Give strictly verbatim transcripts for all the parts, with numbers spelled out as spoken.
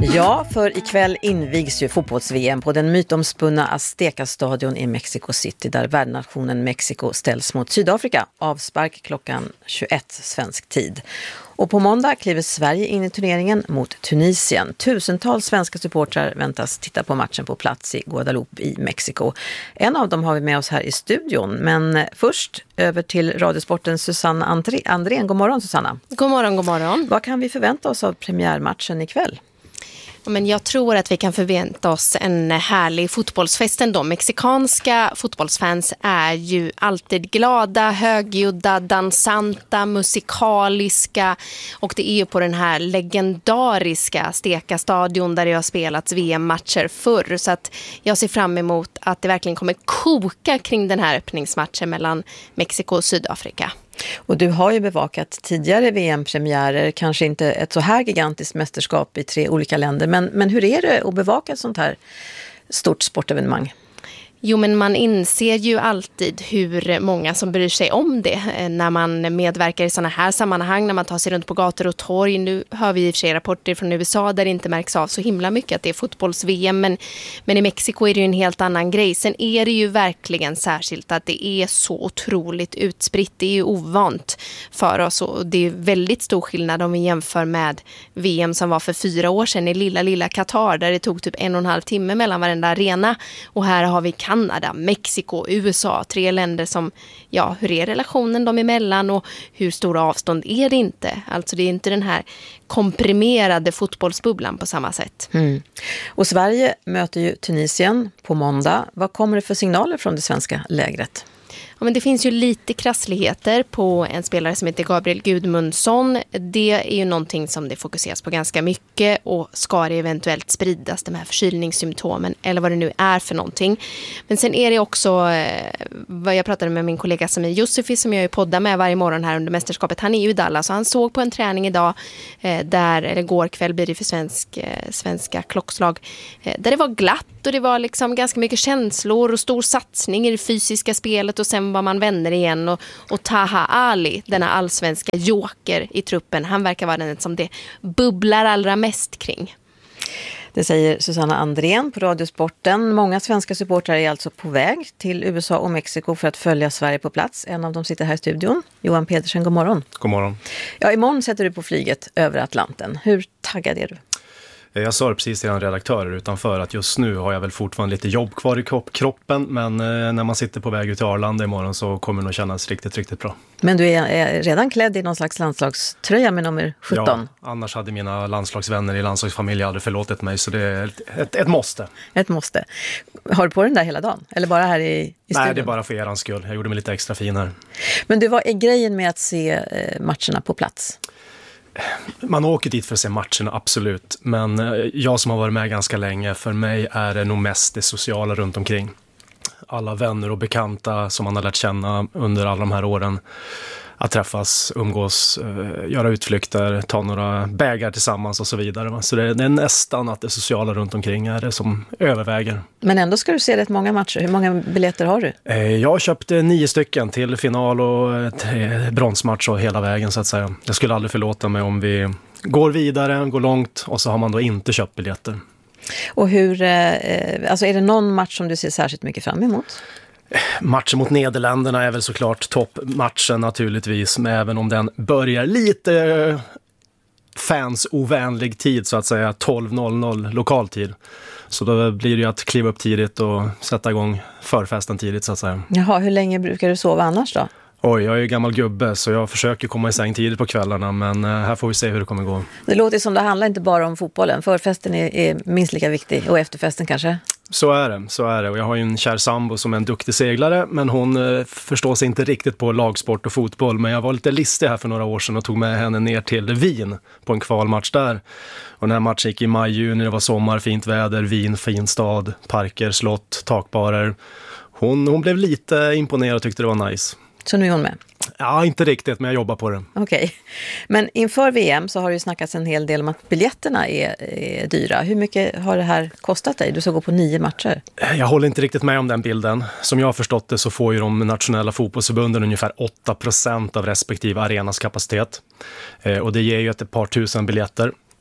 Ja, för ikväll invigs ju fotbolls-V M på den mytomspunna Azteca-stadion i Mexico City där värdnationen Mexiko ställs mot Sydafrika. Avspark klockan tjugoett svensk tid. Och på måndag kliver Sverige in i turneringen mot Tunisien. Tusentals svenska supportrar väntas titta på matchen på plats i Guadalupe i Mexiko. En av dem har vi med oss här i studion. Men först över till Radiosportens Susanna Andrén. God morgon Susanna. God morgon, god morgon. Vad kan vi förvänta oss av premiärmatchen ikväll? Men jag tror att vi kan förvänta oss en härlig fotbollsfest ändå. Mexikanska fotbollsfans är ju alltid glada, högljudda, dansanta, musikaliska. Och det är ju på den här legendariska Azteca-stadion där det har spelats V M-matcher förr. Så att jag ser fram emot att det verkligen kommer koka kring den här öppningsmatchen mellan Mexiko och Sydafrika. Och du har ju bevakat tidigare V M-premiärer, kanske inte ett så här gigantiskt mästerskap i tre olika länder. Men, men hur är det att bevaka ett sånt här stort sportevenemang? Jo, men man inser ju alltid hur många som bryr sig om det när man medverkar i såna här sammanhang, när man tar sig runt på gator och torg. Nu hör vi i och för sig rapporter från U S A där det inte märks av så himla mycket att det är fotbolls-V M, men, men i Mexiko är det ju en helt annan grej. Sen är det ju verkligen särskilt att det är så otroligt utspritt. Det är ju ovant för oss och det är väldigt stor skillnad om vi jämför med V M som var för fyra år sedan i lilla, lilla Qatar där det tog typ en och en halv timme mellan varenda arena, och här har vi Kanada, Mexiko, U S A, tre länder som, ja, hur är relationen dem emellan och hur stora avstånd är det inte? Alltså det är inte den här komprimerade fotbollsbubblan på samma sätt. Mm. Och Sverige möter ju Tunisien på måndag. Vad kommer det för signaler från det svenska lägret? Ja, men det finns ju lite krassligheter på en spelare som heter Gabriel Gudmundsson. Det är ju någonting som det fokuseras på ganska mycket, och ska det eventuellt spridas, de här förkylningssymptomen eller vad det nu är för någonting. Men sen är det också eh, vad jag pratade med min kollega som är Josefi, som jag ju poddar med varje morgon här under mästerskapet. Han är ju i Dallas och han såg på en träning idag eh, där, eller går kväll blir det för svensk, eh, svenska klockslag, eh, där det var glatt och det var liksom ganska mycket känslor och stor satsning i det fysiska spelet, och sen var man vänner igen, och, och Taha Ali, denna allsvenska joker i truppen, han verkar vara den som det bubblar allra mest kring. Det säger Susanna Andrén på Radiosporten. Många svenska supportrar är alltså på väg till U S A och Mexiko för att följa Sverige på plats. En av dem sitter här i studion. Johan Petersen, god morgon. God morgon. Ja, imorgon sätter du på flyget över Atlanten. Hur taggad är du? Jag sa det precis till en redaktör utanför att just nu har jag väl fortfarande lite jobb kvar i kroppen, men när man sitter på väg ut till Arlanda imorgon så kommer det nog kännas riktigt, riktigt bra. Men du är redan klädd i någon slags landslagströja med nummer sjutton? Ja, annars hade mina landslagsvänner i landslagsfamilj aldrig förlåtit mig, så det är ett, ett, ett måste. Ett måste. Har du på den där hela dagen? Eller bara här i, i studion? Nej, det är bara för erans skull. Jag gjorde mig lite extra fin här. Men du, vad är grejen med att se matcherna på plats? Man åker dit för att se matcherna, absolut. Men jag som har varit med ganska länge, för mig är det nog mest det sociala runt omkring. Alla vänner och bekanta som man har lärt känna under alla de här åren. Att träffas, umgås, göra utflykter, ta några bägar tillsammans och så vidare. Så det är nästan att det sociala runt omkring är det som överväger. Men ändå ska du se rätt många matcher. Hur många biljetter har du? Jag köpte nio stycken till final och bronsmatch och hela vägen, så att säga. Jag skulle aldrig förlåta mig om vi går vidare, går långt, och så har man då inte köpt biljetter. Och hur, alltså är det någon match som du ser särskilt mycket fram emot? Matchen mot Nederländerna är väl såklart toppmatchen naturligtvis, men även om den börjar lite fansovänlig tid så att säga, tolv noll noll lokaltid. Så då blir det ju att kliva upp tidigt och sätta igång förfesten tidigt så att säga. Jaha, hur länge brukar du sova annars då? Oj, jag är ju gammal gubbe så jag försöker komma i säng tidigt på kvällarna, men här får vi se hur det kommer gå. Det låter som det handlar inte bara om fotbollen. Förfesten är, är minst lika viktig, och efterfesten kanske? Så är det, så är det. Och jag har ju en kär sambo som är en duktig seglare, men hon eh, förstår sig inte riktigt på lagsport och fotboll. Men jag var lite listig här för några år sedan och tog med henne ner till Wien på en kvalmatch där. Och den här matchen gick i maj-juni, det var sommar, fint väder, Wien, fin stad, parker, slott, takbarer. Hon, hon blev lite imponerad och tyckte det var nice. Så nu är hon med? Ja, inte riktigt, men jag jobbar på det. Okej. Okay. Men inför V M så har det ju snackats en hel del om att biljetterna är, är dyra. Hur mycket har det här kostat dig? Du ska gå på nio matcher. Jag håller inte riktigt med om den bilden. Som jag har förstått det så får ju de nationella fotbollsförbunden ungefär åtta procent av respektive arenas kapacitet. Och det ger ju ett par tusen biljetter.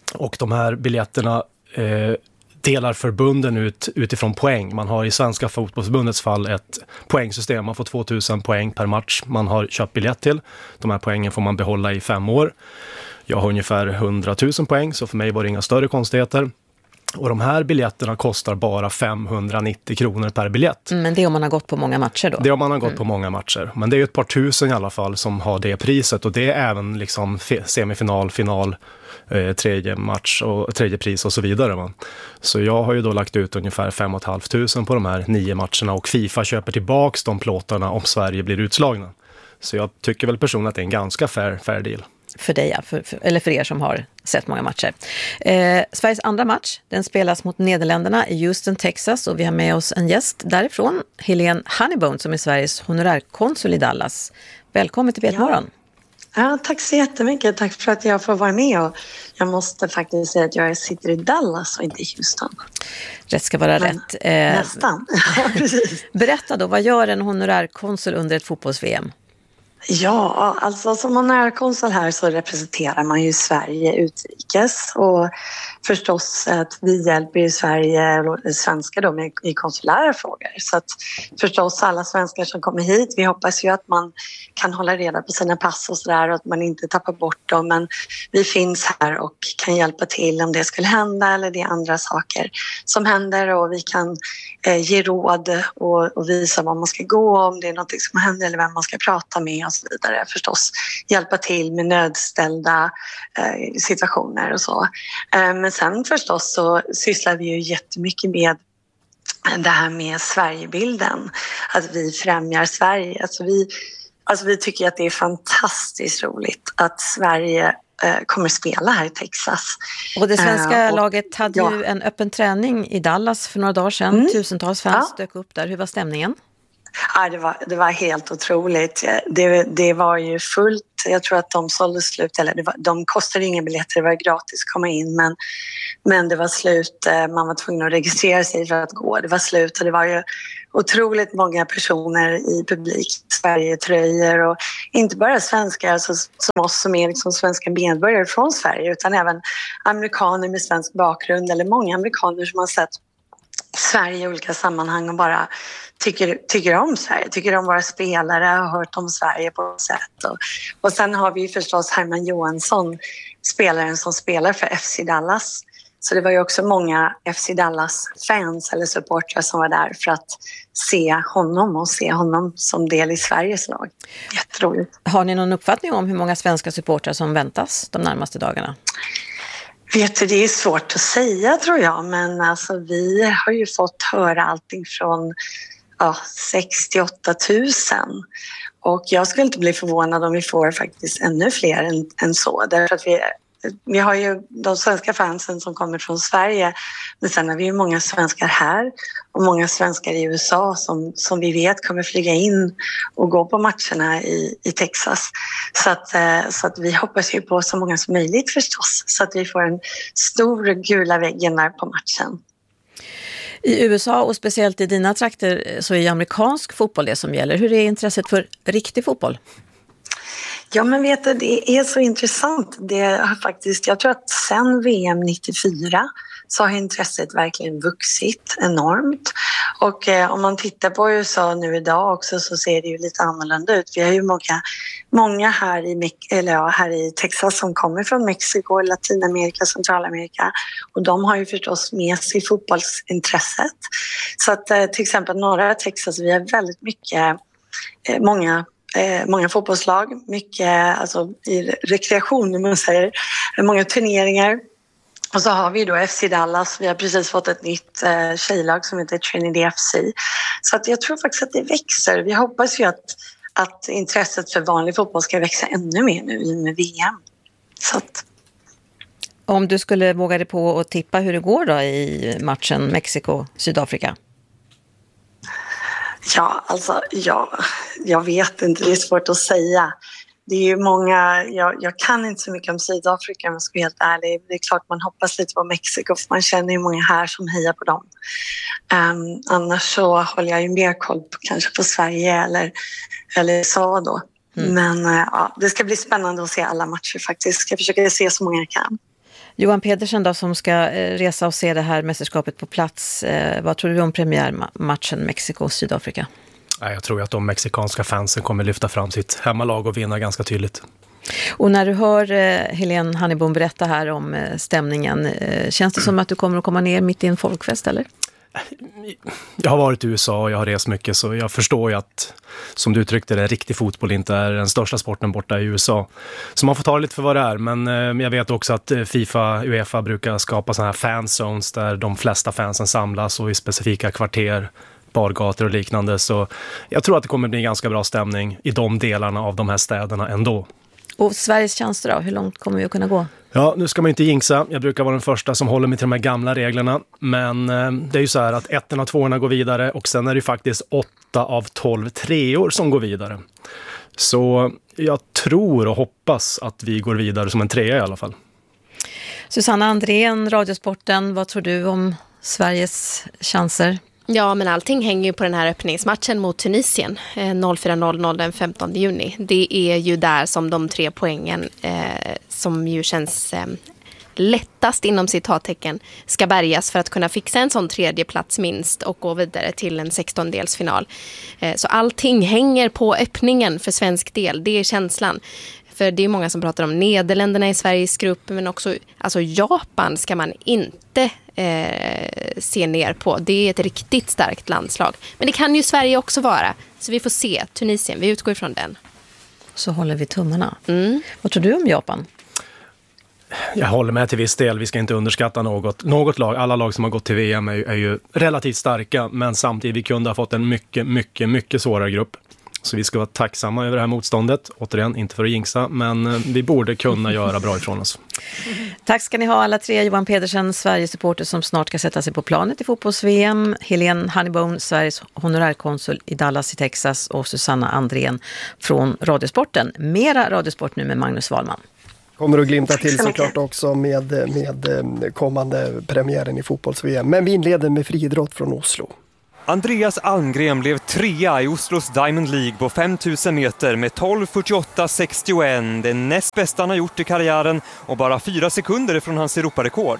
Och de här biljetterna eh, delar förbunden ut utifrån poäng. Man har i Svenska fotbollsförbundets fall ett poängsystem. Man får tvåtusen poäng per match man har köpt biljett till. De här poängen får man behålla i fem år. Jag har ungefär hundratusen poäng, så för mig var det inga större konstigheter. Och de här biljetterna kostar bara femhundranittio kronor per biljett. Men det är om man har gått på många matcher då? Det är om man har gått mm. på många matcher. Men det är ju ett par tusen i alla fall som har det priset. Och det är även liksom semifinal, final, eh, tredje match och tredje pris och så vidare. Va? Så jag har ju då lagt ut ungefär fem och ett halvt tusen på de här nio matcherna. Och FIFA köper tillbaks de plåtarna om Sverige blir utslagna. Så jag tycker väl personligen att det är en ganska fair, fair deal. För dig, ja. För, för, eller för er som har sett många matcher. Eh, Sveriges andra match, den spelas mot Nederländerna i Houston, Texas. Och vi har med oss en gäst därifrån, Helene Honeybone, som är Sveriges honorärkonsul i Dallas. Välkommen till Betmorgon. Ja. ja, tack så jättemycket. Tack för att jag får vara med. Och jag måste faktiskt säga att jag sitter i Dallas och inte i Houston. Rätt ska vara Men, rätt. Eh, nästan, ja precis. Berätta då, vad gör en honorärkonsul under ett fotbolls-V M? Ja, alltså som honorärkonsul här så representerar man ju Sverige utrikes och förstås att vi hjälper ju Sverige och svenskar då med i konsulära frågor. Så att förstås alla svenskar som kommer hit, vi hoppas ju att man kan hålla reda på sina pass och sådär och att man inte tappar bort dem, men vi finns här och kan hjälpa till om det skulle hända eller det är andra saker som händer, och vi kan eh, ge råd och, och visa var man ska gå om det är något som händer eller vem man ska prata med och så vidare. Förstås hjälpa till med nödställda eh, situationer och så. Eh, men sen förstås så sysslar vi ju jättemycket med det här med Sverigebilden. Att vi främjar Sverige. Alltså vi, alltså vi tycker att det är fantastiskt roligt att Sverige eh, kommer spela här i Texas. Och det svenska eh, och, laget hade ja. ju en öppen träning i Dallas för några dagar sedan. Mm. Tusentals fans ja. dök upp där. Hur var stämningen? Ja, det, var, det var helt otroligt. Det, det var ju fullt. Jag tror att de sålde slut. Eller det var, de kostade inga biljetter, det var gratis att komma in. Men, men det var slut. Man var tvungen att registrera sig för att gå. Det var slut och det var ju otroligt många personer i publik. Sverigetröjor och inte bara svenskar alltså, som oss som är liksom svenska medborgare från Sverige, utan även amerikaner med svensk bakgrund eller många amerikaner som har sett Sverige i olika sammanhang och bara tycker, tycker om Sverige, tycker om våra spelare, har hört om Sverige på något sätt. Och, och sen har vi förstås Herman Johansson, spelaren som spelar för F C Dallas. Så det var ju också många F C Dallas-fans eller supportrar som var där för att se honom och se honom som del i Sveriges lag. Jätteroligt. Har ni någon uppfattning om hur många svenska supportrar som väntas de närmaste dagarna? Vet du, det är svårt att säga tror jag, men alltså, vi har ju fått höra allting från ja, sex till åtta tusen. Och jag skulle inte bli förvånad om vi får faktiskt ännu fler än, än så. Därför att vi, vi har ju de svenska fansen som kommer från Sverige, men sen har vi ju många svenskar här och många svenskar i U S A som, som vi vet kommer flyga in och gå på matcherna i, i Texas. Så att, så att vi hoppas ju på så många som möjligt förstås, så att vi får en stor gula väggen där på matchen. I U S A och speciellt i dina trakter så är amerikansk fotboll det som gäller. Hur är intresset för riktig fotboll? Ja, men vet du, det är så intressant. Det har faktiskt, jag tror att sen V M nittiofyra så har intresset verkligen vuxit enormt. Och eh, om man tittar på U S A nu idag också så ser det ju lite annorlunda ut. Vi har ju många, många här, i, eller ja, här i Texas som kommer från Mexiko, Latinamerika, Centralamerika. Och de har ju förstås med sig fotbollsintresset. Så att eh, till exempel norra Texas, vi har väldigt mycket, eh, många Eh, många fotbollslag, mycket alltså, i rekreation, om man säger, många turneringar. Och så har vi då F C Dallas, vi har precis fått ett nytt eh, tjejlag som heter Trinity F C. Så att jag tror faktiskt att det växer. Vi hoppas ju att, att intresset för vanlig fotboll ska växa ännu mer nu i med V M. Så att... Om du skulle våga dig på att tippa hur det går då i matchen Mexiko-Sydafrika? Ja, alltså ja, jag vet inte, det är svårt att säga. Det är ju många, jag, jag kan inte så mycket om Sydafrika om jag ska vara helt ärlig. Det är klart man hoppas lite på Mexiko för man känner ju många här som hejar på dem. Um, annars så håller jag ju mer koll på, kanske på Sverige eller, eller U S A då. Mm. Men uh, ja, det ska bli spännande att se alla matcher faktiskt. Jag ska försöka se så många jag kan. Johan Pedersen då, som ska resa och se det här mästerskapet på plats. Eh, vad tror du om premiärmatchen Mexiko-Sydafrika? Jag tror att de mexikanska fansen kommer lyfta fram sitt hemmalag och vinna ganska tydligt. Och när du hör eh, Helene Hannibom berätta här om eh, stämningen, eh, känns det som att du kommer att komma ner mitt i en folkfest, eller? Jag har varit i U S A och jag har rest mycket, så jag förstår ju att, som du uttryckte det, riktig fotboll inte är den största sporten borta i U S A. Så man får ta det lite för vad det är, men eh, jag vet också att FIFA, UEFA brukar skapa sådana här fanzones där de flesta fansen samlas och i specifika kvarter, bargator och liknande. Så jag tror att det kommer bli en ganska bra stämning i de delarna av de här städerna ändå. Och Sveriges chanser då? Hur långt kommer vi att kunna gå? Ja, nu ska man inte jinxa. Jag brukar vara den första som håller mig till de här gamla reglerna. Men eh, det är ju så här att ettorna och tvåorna går vidare och sen är det ju faktiskt åtta av tolv treor som går vidare. Så jag tror och hoppas att vi går vidare som en trea i alla fall. Susanna Andrén, Radiosporten, vad tror du om Sveriges chanser? Ja, men allting hänger ju på den här öppningsmatchen mot Tunisien noll fyra noll noll den femtonde juni. Det är ju där som de tre poängen eh, som ju känns eh, lättast inom citattecken ska bärgas för att kunna fixa en sån tredje plats minst och gå vidare till en sextondelsfinal. Eh, så allting hänger på öppningen för svensk del, det är känslan. För det är många som pratar om Nederländerna i Sveriges grupp, men också alltså Japan ska man inte eh, se ner på. Det är ett riktigt starkt landslag. Men det kan ju Sverige också vara. Så vi får se. Tunisien, vi utgår ifrån den. Så håller vi tummarna. Mm. Vad tror du om Japan? Jag håller med till viss del. Vi ska inte underskatta något. Något lag, alla lag som har gått till V M är ju, är ju relativt starka, men samtidigt vi kunde ha fått en mycket, mycket, mycket svårare grupp. Så vi ska vara tacksamma över det här motståndet. Återigen, inte för att jinxa, men vi borde kunna göra bra ifrån oss. Tack ska ni ha alla tre. Johan Pedersen, Sveriges supporter som snart ska sätta sig på planet i fotbolls-V M. Helene Hannibom, Sveriges honorärkonsul i Dallas i Texas. Och Susanna Andrén från Radiosporten. Mera Radiosport nu med Magnus Wahlman. Kommer att glimta till såklart också med, med kommande premiären i fotbolls-V M. Men vi inleder med friidrott från Oslo. Andreas Almgren blev trea i Oslos Diamond League på fem tusen meter med tolv fyrtioåtta sextioett. Det näst bästa han har gjort i karriären och bara fyra sekunder från hans Europarekord.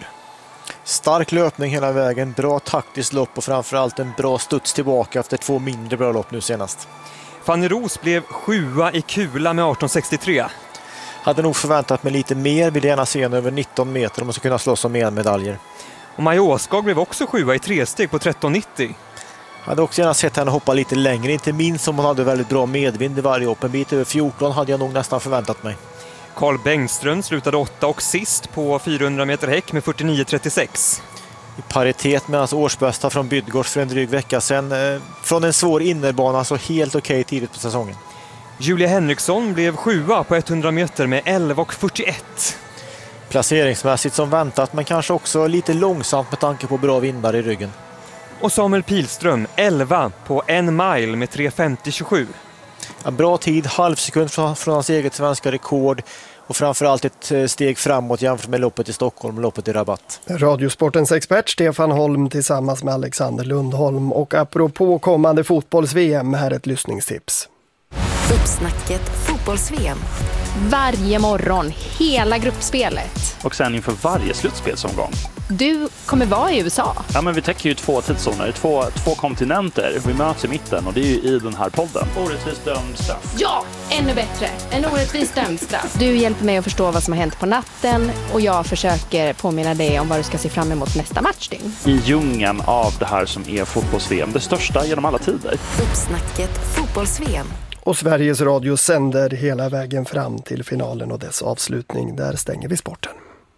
Stark löpning hela vägen, bra taktiskt lopp och framförallt en bra studs tillbaka efter två mindre bra lopp nu senast. Fanny Ros blev sjua i kula med arton sextiotre. Hade nog förväntat mig lite mer, vill gärna se en över nitton meter om man ska kunna slåss om mer medaljer. Och Maja Åskag blev också sjua i tre steg på tretton nittio. Hade också gärna sett henne hoppa lite längre, inte minst som hon hade väldigt bra medvind i varje hopp. En bit över fjorton hade jag nog nästan förväntat mig. Carl Bengström slutade åtta och sist på fyrahundra meter häck med fyrtionio trettiosex. I paritet med hans årsbästa från Bydgårds för en dryg vecka sedan. Eh, från en svår innerbana så helt okej tidigt på säsongen. Julia Henriksson blev sjua på hundra meter med elva och fyrtioett. Placeringsmässigt som väntat, men kanske också lite långsamt med tanke på bra vindar i ryggen. Och Samuel Pilström, elva på en mile med tre femtio tjugosju. Ja, bra tid, halvsekund från, från hans eget svenska rekord och framförallt ett steg framåt jämfört med loppet i Stockholm och loppet i Rabatt. Radiosportens expert Stefan Holm tillsammans med Alexander Lundholm. Och apropå kommande fotbolls-V M, här ett lyssningstips. Uppsnacket fotbolls-V M. Varje morgon, hela gruppspelet. Och sen inför varje slutspelsomgång. Du kommer vara i U S A. Ja, men vi täcker ju två tidszoner, två, två kontinenter. Vi möts i mitten och det är ju i den här podden. Orättvist dömd straff. Ja, ännu bättre. En orättvis dömd straff. Du hjälper mig att förstå vad som har hänt på natten och jag försöker påminna dig om vad du ska se fram emot nästa matchdygn. I djungeln av det här som är fotbolls-V M, det största genom alla tider. Uppsnacket fotbolls-V M. Och Sveriges Radio sänder hela vägen fram till finalen och dess avslutning. Där stänger vi sporten.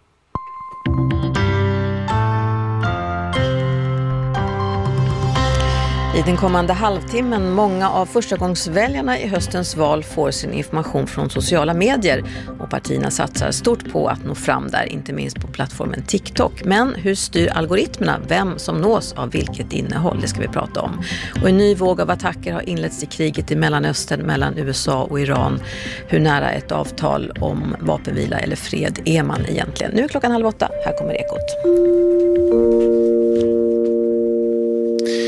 I den kommande halvtimmen, många av förstagångsväljarna i höstens val får sin information från sociala medier och partierna satsar stort på att nå fram där, inte minst på plattformen TikTok. Men hur styr algoritmerna vem som nås av vilket innehåll? Det ska vi prata om. Och en ny våg av attacker har inletts i kriget i Mellanöstern mellan U S A och Iran. Hur nära ett avtal om vapenvila eller fred är man egentligen? Nu är klockan halv åtta, här kommer Ekot.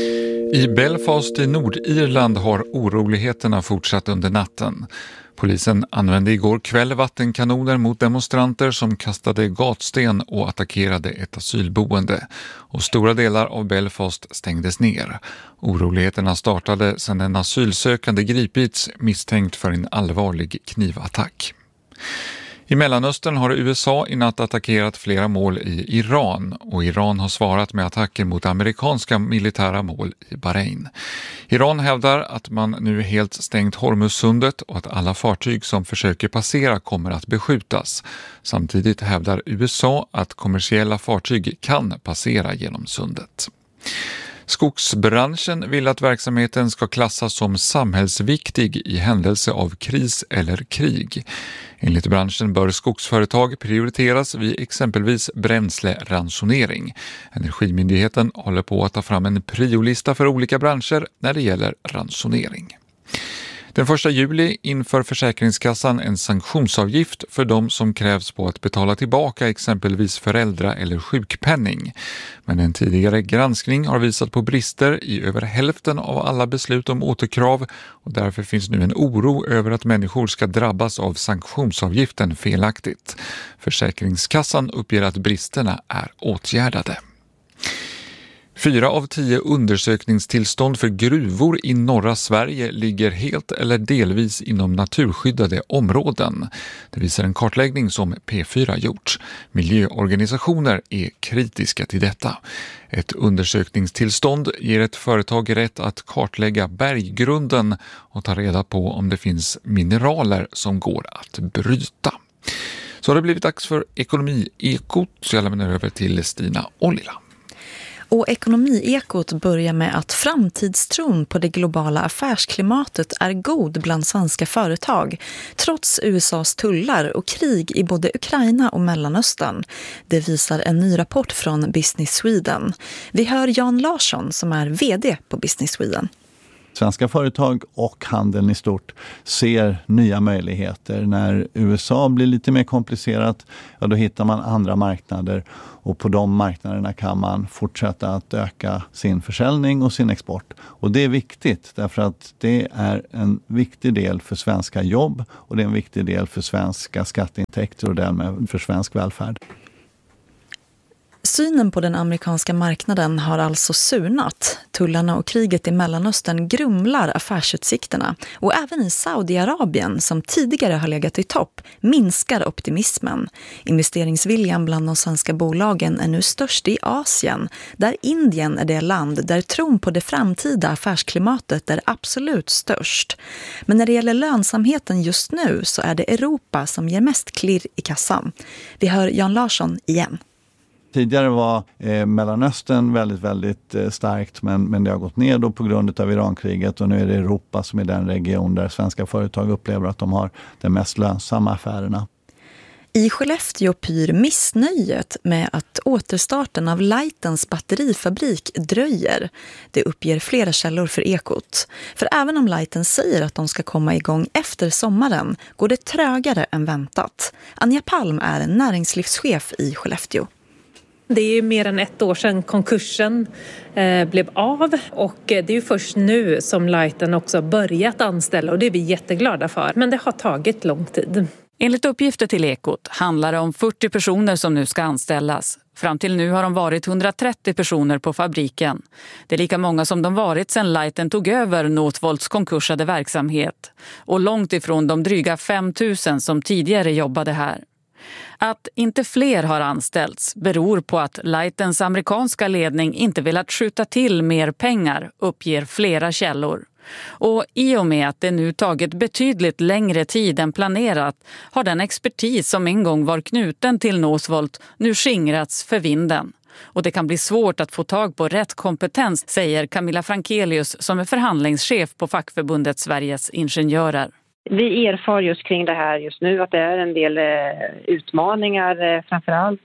I Belfast i Nordirland har oroligheterna fortsatt under natten. Polisen använde igår kväll vattenkanoner mot demonstranter som kastade gatsten och attackerade ett asylboende. Och stora delar av Belfast stängdes ner. Oroligheterna startade sedan en asylsökande gripits misstänkt för en allvarlig knivattack. I Mellanöstern har U S A i natt attackerat flera mål i Iran och Iran har svarat med attacker mot amerikanska militära mål i Bahrain. Iran hävdar att man nu helt stängt Hormuzsundet och att alla fartyg som försöker passera kommer att beskjutas. Samtidigt hävdar U S A att kommersiella fartyg kan passera genom sundet. Skogsbranschen vill att verksamheten ska klassas som samhällsviktig i händelse av kris eller krig. Enligt branschen bör skogsföretag prioriteras vid exempelvis bränsleransonering. Energimyndigheten håller på att ta fram en priolista för olika branscher när det gäller ransonering. Den första juli inför Försäkringskassan en sanktionsavgift för de som krävs på att betala tillbaka exempelvis föräldra- eller sjukpenning. Men en tidigare granskning har visat på brister i över hälften av alla beslut om återkrav och därför finns nu en oro över att människor ska drabbas av sanktionsavgiften felaktigt. Försäkringskassan uppger att bristerna är åtgärdade. Fyra av tio undersökningstillstånd för gruvor i norra Sverige ligger helt eller delvis inom naturskyddade områden. Det visar en kartläggning som P fyra gjort. Miljöorganisationer är kritiska till detta. Ett undersökningstillstånd ger ett företag rätt att kartlägga berggrunden och ta reda på om det finns mineraler som går att bryta. Så har det blivit dags för Ekonomi-ekot, så jag lämnar över till Stina Ollila. Och Ekonomiekot börjar med att framtidstron på det globala affärsklimatet är god bland svenska företag, trots U S A:s tullar och krig i både Ukraina och Mellanöstern. Det visar en ny rapport från Business Sweden. Vi hör Jan Larsson som är vd på Business Sweden. Svenska företag och handeln i stort ser nya möjligheter. När U S A blir lite mer komplicerat, ja, då hittar man andra marknader och på de marknaderna kan man fortsätta att öka sin försäljning och sin export. Och det är viktigt därför att det är en viktig del för svenska jobb och det är en viktig del för svenska skatteintäkter och därmed för svensk välfärd. Synen på den amerikanska marknaden har alltså surnat. Tullarna och kriget i Mellanöstern grumlar affärsutsikterna. Och även i Saudiarabien, som tidigare har legat i topp, minskar optimismen. Investeringsviljan bland de svenska bolagen är nu störst i Asien, där Indien är det land där tron på det framtida affärsklimatet är absolut störst. Men när det gäller lönsamheten just nu så är det Europa som ger mest klirr i kassan. Vi hör Jan Larsson igen. Tidigare var eh, Mellanöstern väldigt, väldigt eh, starkt men, men det har gått ner då på grund av Irankriget och nu är det Europa som är den region där svenska företag upplever att de har de mest lönsamma affärerna. I Skellefteå pyr missnöjet med att återstarten av Lightens batterifabrik dröjer. Det uppger flera källor för Ekot. För även om Lighten säger att de ska komma igång efter sommaren går det trögare än väntat. Anja Palm är en näringslivschef i Skellefteå. Det är mer än ett år sedan konkursen eh, blev av och det är ju först nu som Lighten också börjat anställa och det är vi jätteglada för. Men det har tagit lång tid. Enligt uppgifter till Ekot handlar det om fyrtio personer som nu ska anställas. Fram till nu har de varit hundratrettio personer på fabriken. Det är lika många som de varit sedan Lighten tog över Northvolts konkursade verksamhet. Och långt ifrån de dryga fem tusen som tidigare jobbade här. Att inte fler har anställts beror på att Lightens amerikanska ledning inte velat skjuta till mer pengar, uppger flera källor. Och i och med att det nu tagit betydligt längre tid än planerat har den expertis som en gång var knuten till Northvolt nu skingrats för vinden. Och det kan bli svårt att få tag på rätt kompetens, säger Camilla Frankelius som är förhandlingschef på fackförbundet Sveriges Ingenjörer. Vi erfar just kring det här just nu att det är en del eh, utmaningar, eh, framförallt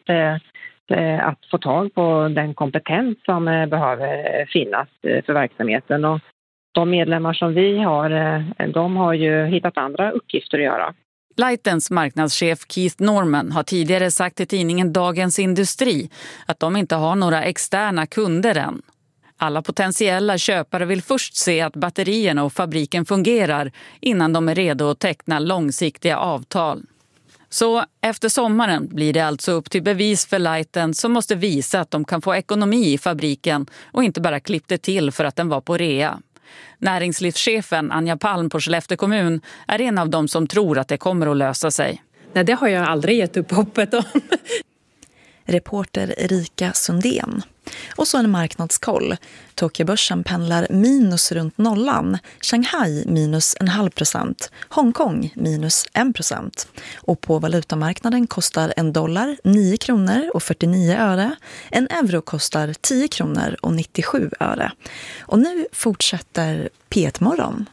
eh, att få tag på den kompetens som eh, behöver finnas eh, för verksamheten. Och de medlemmar som vi har, eh, de har ju hittat andra uppgifter att göra. Lightens marknadschef Keith Norman har tidigare sagt till tidningen Dagens Industri att de inte har några externa kunder än. Alla potentiella köpare vill först se att batterierna och fabriken fungerar innan de är redo att teckna långsiktiga avtal. Så efter sommaren blir det alltså upp till bevis för Lighten som måste visa att de kan få ekonomi i fabriken och inte bara klippte till för att den var på rea. Näringslivschefen Anja Palm på Skellefteå kommun är en av dem som tror att det kommer att lösa sig. Nej, det har jag aldrig gett upp hoppet om. Reporter Erika Sundén. Och så en marknadskoll. Tokyobörsen pendlar minus runt nollan. Shanghai minus en halv procent. Hongkong minus en procent. Och på valutamarknaden kostar en dollar nio kronor och fyrtionio öre. En euro kostar tio kronor och nittiosju öre. Och nu fortsätter P ett-morgon.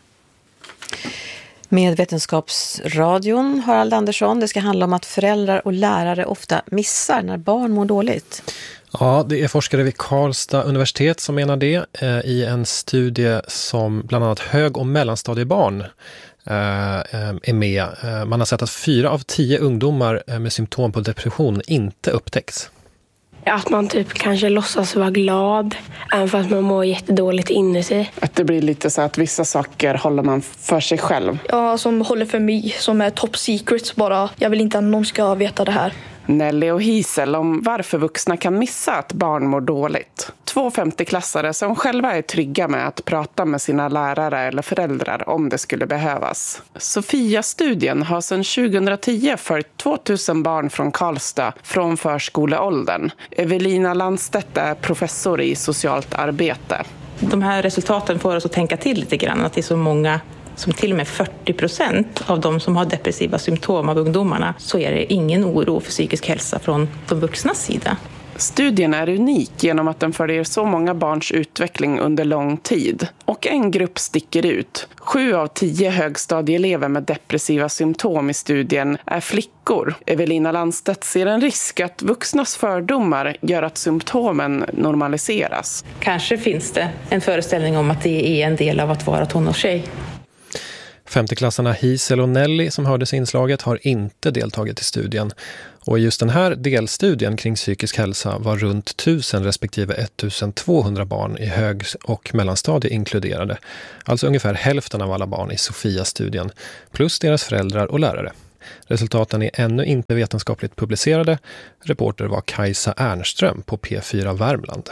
Med Vetenskapsradion, Harald Andersson, det ska handla om att föräldrar och lärare ofta missar när barn mår dåligt. Ja, det är forskare vid Karlstad universitet som menar det eh, i en studie som bland annat hög- och mellanstadiebarn eh, är med. Eh, man har sett att fyra av tio ungdomar med symptom på depression inte upptäcks. Att man typ kanske låtsas vara glad även fast man mår jättedåligt inne sig. Att det blir lite så att vissa saker håller man för sig själv. Ja, som håller för mig, som är top secrets bara. Jag vill inte att någon ska veta det här. Nelly och Hisel om varför vuxna kan missa att barn mår dåligt. Två femtioklassare som själva är trygga med att prata med sina lärare eller föräldrar om det skulle behövas. Sofia-studien har sedan tjugohundratio följt tvåtusen barn från Karlstad från förskoleåldern. Evelina Landstedt är professor i socialt arbete. De här resultaten får oss att tänka till lite grann, att det är så många som till och med fyrtio procent av de som har depressiva symptom av ungdomarna, så är det ingen oro för psykisk hälsa från de vuxnas sida. Studien är unik genom att den följer så många barns utveckling under lång tid. Och en grupp sticker ut. Sju av tio högstadieelever med depressiva symptom i studien är flickor. Evelina Landstedt ser en risk att vuxnas fördomar gör att symptomen normaliseras. Kanske finns det en föreställning om att det är en del av att vara tonårstjej. Femteklassarna Hisel och Nelly som hördes i inslaget har inte deltagit i studien. Och i just den här delstudien kring psykisk hälsa var runt tusen respektive ettusentvåhundra barn i hög- och mellanstadie inkluderade. Alltså ungefär hälften av alla barn i Sofia-studien, plus deras föräldrar och lärare. Resultaten är ännu inte vetenskapligt publicerade. Reporter var Kajsa Ernström på P fyra Värmland.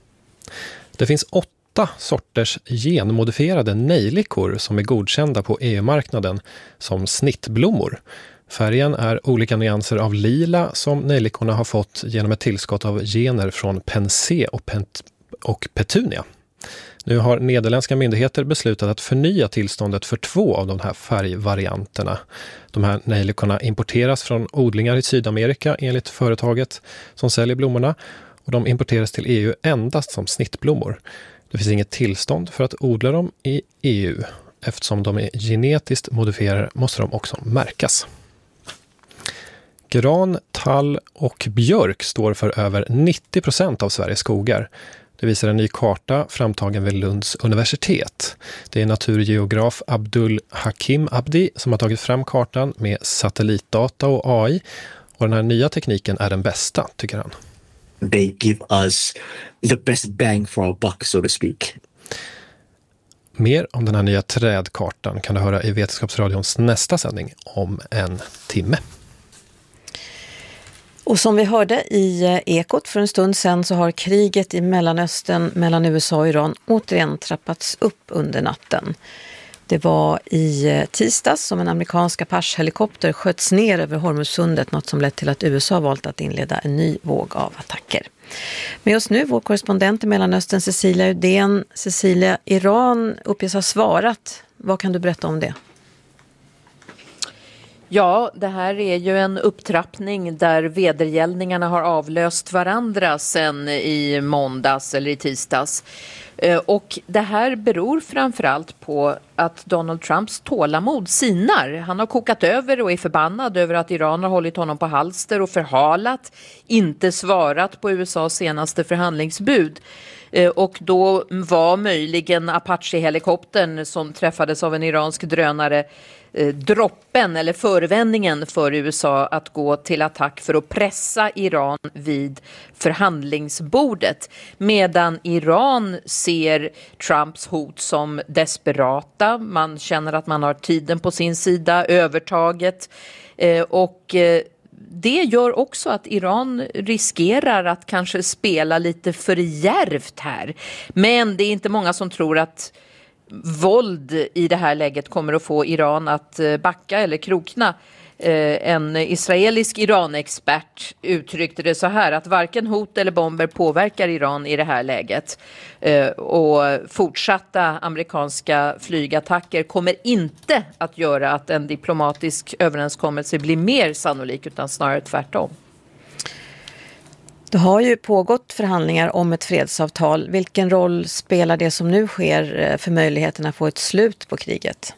Det finns åtta åtta sorters genmodifierade nejlikor som är godkända på E U-marknaden som snittblommor. Färgen är olika nyanser av lila som nejlikorna har fått genom ett tillskott av gener från pensé och, pent- och petunia. Nu har nederländska myndigheter beslutat att förnya tillståndet för två av de här färgvarianterna. De här nejlikorna importeras från odlingar i Sydamerika enligt företaget som säljer blommorna, och de importeras till E U endast som snittblommor. Det finns inget tillstånd för att odla dem i E U. Eftersom de är genetiskt modifierade måste de också märkas. Gran, tall och björk står för över nittio procent av Sveriges skogar. Det visar en ny karta framtagen vid Lunds universitet. Det är naturgeograf Abdul Hakim Abdi som har tagit fram kartan med satellitdata och A I. Och den här nya tekniken är den bästa, tycker han. They give us the best bang for our buck, so to speak. Mer om den här nya trädkartan kan du höra i Vetenskapsradions nästa sändning om en timme. Och som vi hörde i Ekot för en stund sedan så har kriget i Mellanöstern mellan U S A och Iran återigen trappats upp under natten. Det var i tisdags som en amerikansk Apache-helikopter sköts ner över Hormuzsundet, något som lett till att U S A valt att inleda en ny våg av attacker. Med oss nu vår korrespondent i Mellanöstern Cecilia Udén. Cecilia, Iran uppges ha svarat. Vad kan du berätta om det? Ja, det här är ju en upptrappning där vedergällningarna har avlöst varandra sedan i måndags eller i tisdags. Och det här beror framförallt på att Donald Trumps tålamod sinar. Han har kokat över och är förbannad över att Iran har hållit honom på halster och förhalat, inte svarat på U S As senaste förhandlingsbud. Och då var möjligen Apache-helikoptern som träffades av en iransk drönare eh, droppen eller förevändningen för U S A att gå till attack för att pressa Iran vid förhandlingsbordet. Medan Iran ser Trumps hot som desperata. Man känner att man har tiden på sin sida, övertaget. Eh, och eh, det gör också att Iran riskerar att kanske spela lite för djärvt här. Men det är inte många som tror att våld i det här läget kommer att få Iran att backa eller krokna. En israelisk Iran-expert uttryckte det så här, att varken hot eller bomber påverkar Iran i det här läget. Och fortsatta amerikanska flygattacker kommer inte att göra att en diplomatisk överenskommelse blir mer sannolik, utan snarare tvärtom. Det har ju pågått förhandlingar om ett fredsavtal. Vilken roll spelar det som nu sker för möjligheterna att få ett slut på kriget?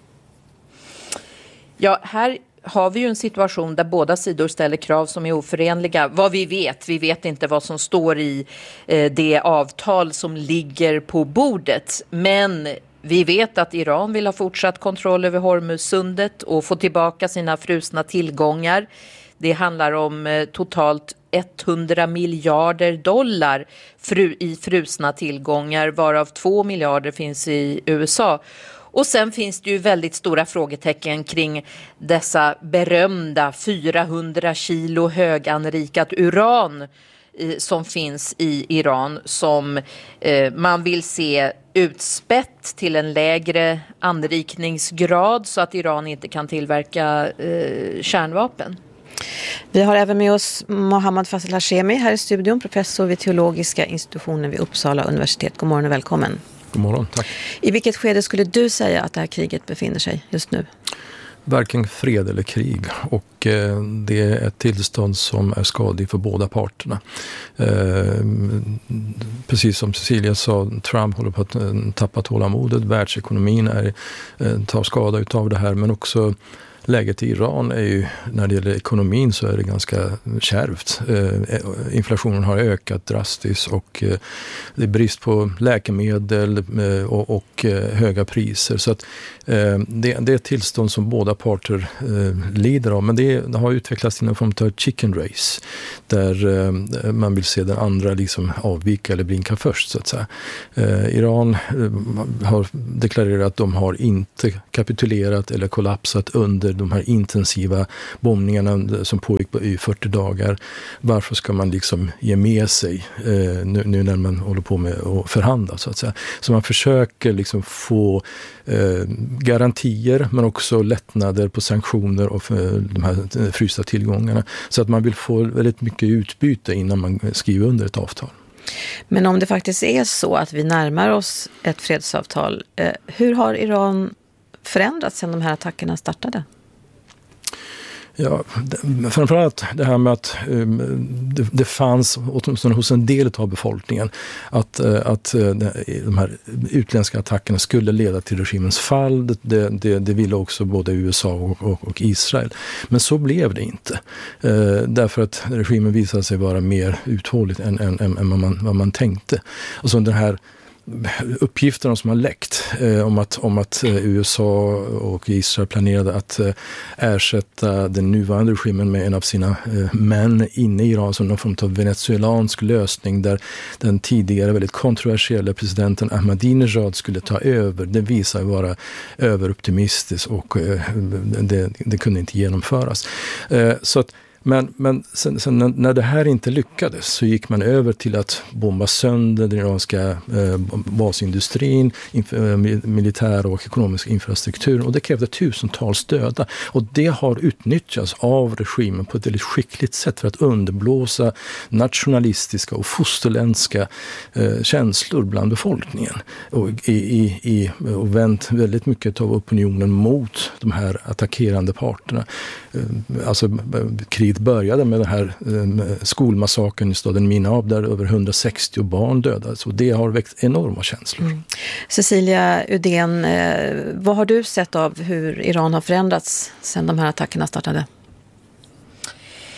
Ja, här har vi ju en situation där båda sidor ställer krav som är oförenliga. Vad vi vet, vi vet inte vad som står i eh, det avtal som ligger på bordet. Men vi vet att Iran vill ha fortsatt kontroll över Hormuzsundet och få tillbaka sina frusna tillgångar. Det handlar om eh, totalt hundra miljarder dollar fru- i frusna tillgångar, varav två miljarder finns i U S A. Och sen finns det ju väldigt stora frågetecken kring dessa berömda fyrahundra kilo höganrikat uran eh, som finns i Iran, som eh, man vill se utspätt till en lägre anrikningsgrad så att Iran inte kan tillverka eh, kärnvapen. Vi har även med oss Mohammad Fasil Hashemi här i studion, professor vid teologiska institutionen vid Uppsala universitet. God morgon och välkommen. God morgon, tack. I vilket skede skulle du säga att det här kriget befinner sig just nu? Varken fred eller krig, och eh, det är ett tillstånd som är skadligt för båda parterna. Eh, precis som Cecilia sa, Trump håller på att eh, tappa tålamodet, världsekonomin är, eh, tar skada utav det här, men också läget i Iran är ju, när det gäller ekonomin så är det ganska kärvt. Eh, inflationen har ökat drastiskt och eh, det är brist på läkemedel eh, och, och eh, höga priser. Så att eh, det, det är ett tillstånd som båda parter eh, lider av. Men det, det har utvecklats inom form av chicken race, där eh, man vill se den andra liksom avvika eller blinka först, så att säga. Eh, Iran eh, har deklarerat att de har inte kapitulerat eller kollapsat under de här intensiva bombningarna som pågick i fyrtio dagar. Varför ska man liksom ge med sig eh, nu, nu när man håller på med att förhandla, så att säga. Så man försöker liksom få eh, garantier, men också lättnader på sanktioner och för de här frysta tillgångarna. Så att man vill få väldigt mycket utbyte innan man skriver under ett avtal. Men om det faktiskt är så att vi närmar oss ett fredsavtal, eh, hur har Iran förändrats sedan de här attackerna startade? Ja, framförallt det här med att um, det, det fanns åtminstone hos en del av befolkningen att, uh, att uh, de här utländska attackerna skulle leda till regimens fall. Det, det, det ville också både U S A och, och, och Israel. Men så blev det inte. Uh, därför att regimen visade sig vara mer uthålligt än, än, än, än vad, man, vad man tänkte. Och så den här uppgifterna som har läckt eh, om att, om att eh, U S A och Israel planerade att eh, ersätta den nuvarande regimen med en av sina eh, män inne i Iran som någon form av venezuelansk lösning, där den tidigare väldigt kontroversiella presidenten Ahmadinejad skulle ta över. Det visar vara överoptimistiskt och eh, det, det kunde inte genomföras. Eh, så att Men, men sen, sen när det här inte lyckades så gick man över till att bomba sönder den iranska eh, basindustrin, inf- eh, militär och ekonomisk infrastruktur, och det krävde tusentals döda. Och det har utnyttjats av regimen på ett väldigt skickligt sätt för att underblåsa nationalistiska och fosterländska eh, känslor bland befolkningen. Och, i, i, i, och vänt väldigt mycket av opinionen mot de här attackerande parterna. Eh, alltså krig började med den här eh, skolmassakern i staden Minab där över hundrasextio barn dödades, och det har väckt enorma känslor. Mm. Cecilia Udén, eh, vad har du sett av hur Iran har förändrats sedan de här attackerna startade?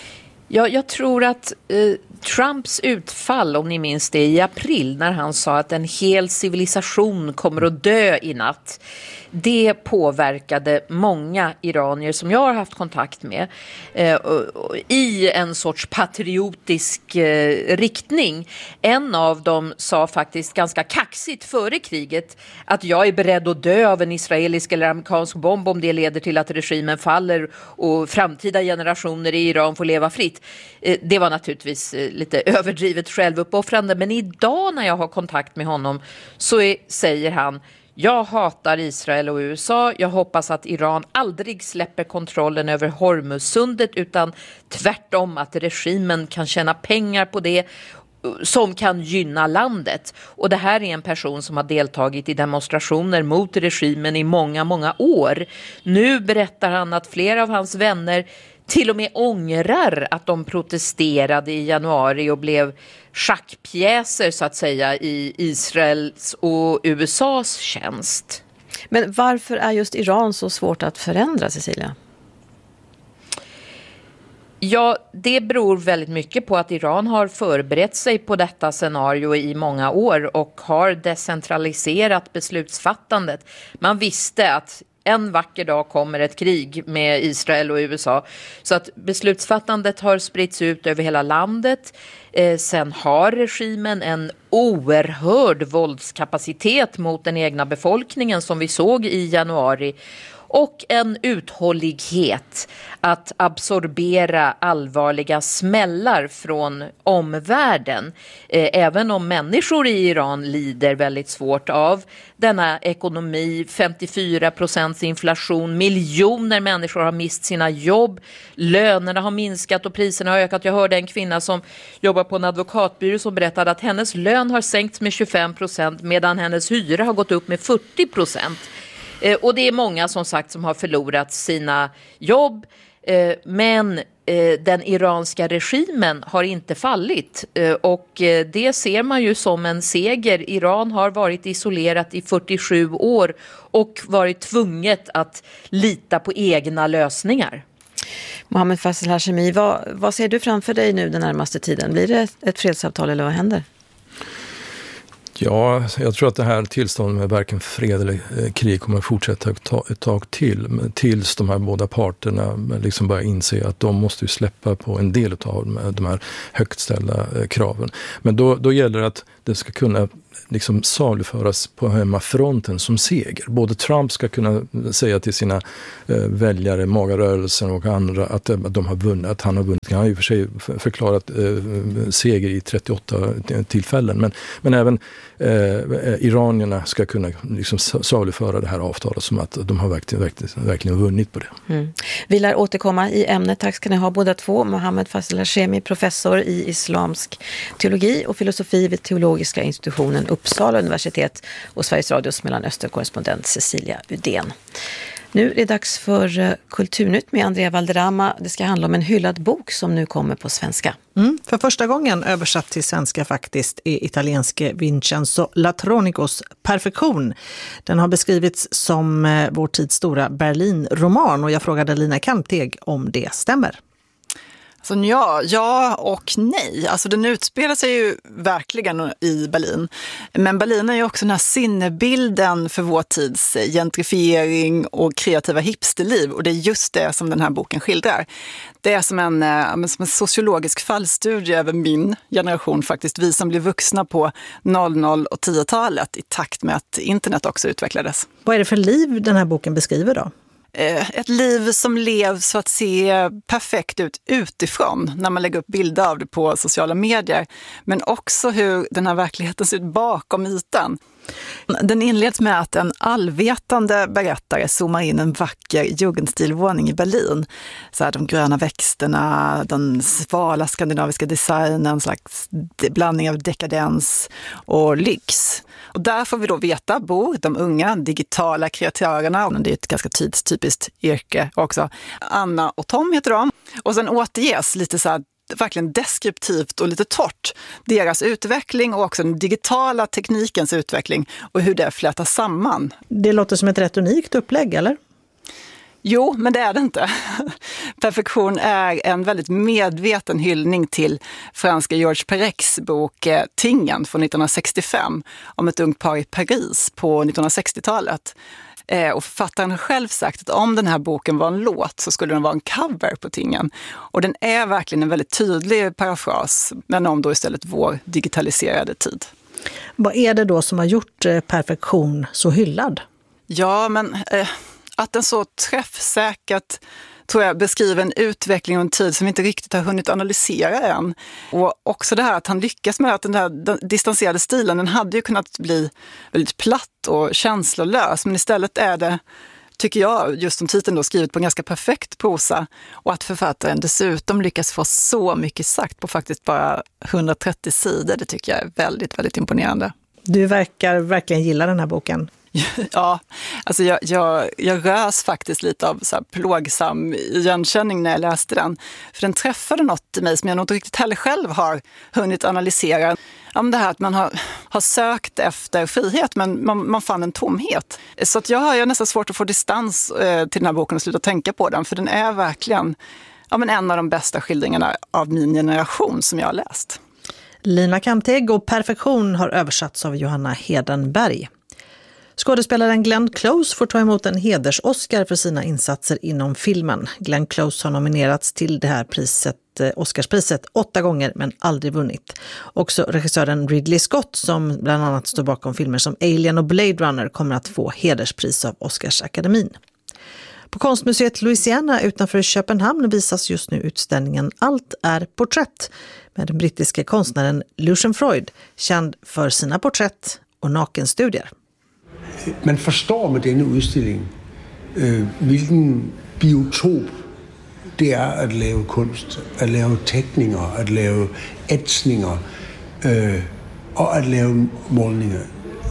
Ja, jag tror att eh, Trumps utfall, om ni minns det, i april när han sa att en hel civilisation kommer att dö i natt, det påverkade många iranier som jag har haft kontakt med eh, och, och, i en sorts patriotisk eh, riktning. En av dem sa faktiskt ganska kaxigt före kriget att jag är beredd att dö av en israelisk eller amerikansk bomb om det leder till att regimen faller och framtida generationer i Iran får leva fritt. Eh, det var naturligtvis eh, lite överdrivet självuppoffrande, men idag när jag har kontakt med honom så är, säger han: jag hatar Israel och U S A. Jag hoppas att Iran aldrig släpper kontrollen över Hormuzsundet, utan tvärtom att regimen kan tjäna pengar på det som kan gynna landet. Och det här är en person som har deltagit i demonstrationer mot regimen i många, många år. Nu berättar han att flera av hans vänner till och med ångrar att de protesterade i januari och blev schackpjäser så att säga i Israels och U S A:s tjänst. Men varför är just Iran så svårt att förändra, Cecilia? Ja, det beror väldigt mycket på att Iran har förberett sig på detta scenario i många år och har decentraliserat beslutsfattandet. Man visste att en vacker dag kommer ett krig med Israel och U S A. Så att beslutsfattandet har spritts ut över hela landet. Eh, sen har regimen en oerhörd våldskapacitet mot den egna befolkningen som vi såg i januari. Och en uthållighet att absorbera allvarliga smällar från omvärlden. Eh, även om människor i Iran lider väldigt svårt av denna ekonomi, femtiofyra procents inflation, miljoner människor har mist sina jobb, lönerna har minskat och priserna har ökat. Jag hörde en kvinna som jobbar på en advokatbyrå som berättade att hennes lön har sänkts med tjugofem procent medan hennes hyra har gått upp med fyrtio procent. Eh, och det är många som sagt som har förlorat sina jobb, eh, men eh, den iranska regimen har inte fallit eh, och eh, det ser man ju som en seger. Iran har varit isolerat i fyrtiosju år och varit tvunget att lita på egna lösningar. Mohammed Faisal Hashemi, vad, vad ser du framför dig nu den närmaste tiden? Blir det ett fredsavtal eller vad händer? Ja, jag tror att det här tillståndet med varken fred eller krig kommer att fortsätta ett tag, ett tag till. Tills de här båda parterna liksom börjar inse att de måste ju släppa på en del av de här högt ställda kraven. Men då, då gäller det att det ska kunna liksom saluföras på hemmafronten som seger. Både Trump ska kunna säga till sina eh, väljare, magarörelsen och andra att, att de har vunnit, att han har vunnit. Han har ju för sig förklarat eh, seger i trettioåtta tillfällen. Men, men även eh, iranierna ska kunna liksom saluföra det här avtalet som att de har verkligen, verkligen, verkligen vunnit på det. Mm. Vi lär återkomma i ämnet. Tack ska ni ha båda två. Mohammed Faisal Hashemi, professor i islamsk teologi och filosofi vid teologiska institutionen Uppsala universitet, och Sveriges Radios Mellanöstern-korrespondent Cecilia Udén. Nu är det dags för Kulturnytt med Andrea Valderrama. Det ska handla om en hyllad bok som nu kommer på svenska. Mm, för första gången översatt till svenska faktiskt är italienske Vincenzo Latronicos Perfektion. Den har beskrivits som vår tids stora Berlin-roman och jag frågade Lina Kampteg om det stämmer. Så ja, ja och nej. Alltså den utspelar sig ju verkligen i Berlin. Men Berlin är ju också den här sinnebilden för vår tids gentrifiering och kreativa hipsterliv. Och det är just det som den här boken skildrar. Det är som en, som en sociologisk fallstudie över min generation faktiskt. Vi som blev vuxna på noll noll och tio-talet i takt med att internet också utvecklades. Vad är det för liv den här boken beskriver då? Ett liv som levs så att se perfekt ut utifrån när man lägger upp bilder av det på sociala medier. Men också hur den här verkligheten ser ut bakom ytan. Den inleds med att en allvetande berättare zoomar in en vacker jugendstilvåning i Berlin. Så här, de gröna växterna, den svala skandinaviska designen, en slags blandning av dekadens och lyx. Och där får vi då veta bor de unga digitala kreatörerna. Det är ett ganska tidstypiskt yrke också. Anna och Tom heter de. Och sen återges lite så här verkligen deskriptivt och lite torrt deras utveckling och också den digitala teknikens utveckling och hur det flätas samman. Det låter som ett rätt unikt upplägg, eller? Jo, men det är det inte. Perfektion är en väldigt medveten hyllning till franska Georges Perec bok Tingen från nittonhundrasextiofem om ett ungt par i Paris på nittonhundrasextiotalet. Och författaren har själv sagt att om den här boken var en låt så skulle den vara en cover på Tingen. Och den är verkligen en väldigt tydlig parafras, men om då istället vår digitaliserade tid. Vad är det då som har gjort perfektion så hyllad? Ja, men eh, att den så träffsäkert, tror jag, beskriver en utveckling och en tid som vi inte riktigt har hunnit analysera än. Och också det här att han lyckas med att den där den distanserade stilen, den hade ju kunnat bli väldigt platt och känslolös, men istället är det, tycker jag, just som titeln då, skrivet på en ganska perfekt prosa, och att författaren dessutom lyckas få så mycket sagt på faktiskt bara hundratrettio sidor, det tycker jag är väldigt, väldigt imponerande. Du verkar verkligen gilla den här boken. Ja, alltså jag, jag, jag rös faktiskt lite av så här plågsam igenkänning när jag läste den. För den träffade något i mig som jag nog inte riktigt heller själv har hunnit analysera. Om det här att man har, har sökt efter frihet, men man, man fann en tomhet. Så att jag har jag nästan svårt att få distans eh, till den här boken och sluta tänka på den. För den är verkligen ja, men en av de bästa skildringarna av min generation som jag har läst. Lina Kamteg och Perfektion har översatts av Johanna Hedenberg. Skådespelaren Glenn Close får ta emot en heders-Oscar för sina insatser inom filmen. Glenn Close har nominerats till det här priset, Oscarspriset åtta gånger men aldrig vunnit. Också regissören Ridley Scott, som bland annat står bakom filmer som Alien och Blade Runner, kommer att få hederspris av Oscarsakademin. På konstmuseet Louisiana utanför Köpenhamn visas just nu utställningen Allt är porträtt med den brittiska konstnären Lucian Freud, känd för sina porträtt och nakenstudier. Man förstår med denne udstilling, øh, hvilken biotop det er at lave kunst, at lave teckningar, at lave etsninger øh, og at lave målninger.